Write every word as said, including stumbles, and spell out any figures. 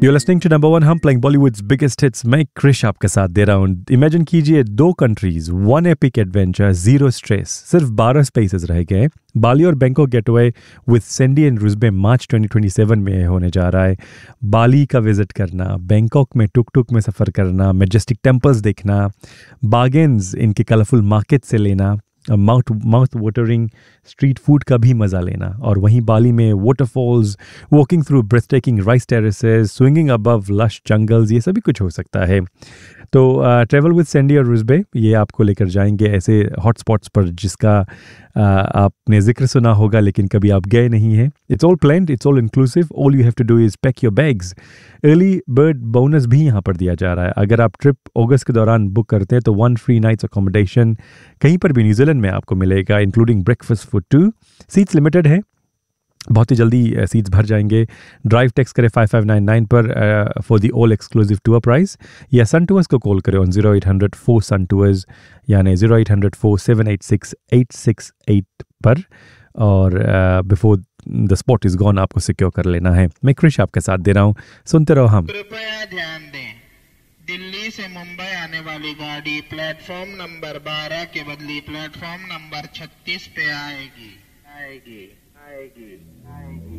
You're listening to number one हम playing Bollywood's biggest hits. मैं क्रिश आपके साथ दे रहा हूँ. इमेजिन कीजिए दो countries, one epic adventure, zero stress. सिर्फ बारह स्पेसेस रह गए. बाली और Bangkok getaway with sandy and रुजबे March twenty twenty seven में होने जा रहा है. बाली का विजिट करना, बैंकॉक में टुक टुक में सफ़र करना, मैजेस्टिक टेम्पल्स देखना, बार्गेन्स इनके कलरफुल मार्केट से लेना, mouth mouth watering street food का भी मज़ा लेना. और वहीं बाली में waterfalls, walking through ब्रेथटेकिंग rice terraces, swinging above lush jungles, ये सभी कुछ हो सकता है. तो ट्रैवल विद सैंडी और रुजबे ये आपको लेकर जाएंगे ऐसे हॉट स्पॉट्स पर जिसका uh, आपने जिक्र सुना होगा लेकिन कभी आप गए नहीं हैं. It's all planned, it's all inclusive. All you have to do is pack your bags. Early bird bonus भी यहाँ पर दिया जा रहा है. अगर आप ट्रिप अगस्त के दौरान बुक करते हैं तो वन फ्री नाइट्स अकोमोडेशन कहीं पर भी न्यूजीलैंड में आपको मिलेगा, including breakfast for to. Seats limited है, बहुत ही जल्दी सीट्स भर जाएंगे. ड्राइव टेक्स्ट करें फाइव फाइव नाइन नाइन पर for the all exclusive tour price, या सन टूर्स को कॉल करें on zero eight hundred four sun tours यानी zero eight hundred four seven eight six eight six eight पर. और before the spot is gone आपको secure कर लेना है. मैं क्रिश आपके साथ दे रहा हूँ, सुनते रहो हम. कृपया ध्यान दें, दिल्ली से मुंबई आने वाली गाड़ी प्लेटफॉर्म नंबर बारह के बदले प्लेटफॉर्म नंबर छत्तीस पे आएगी आएगी आएगी आएगी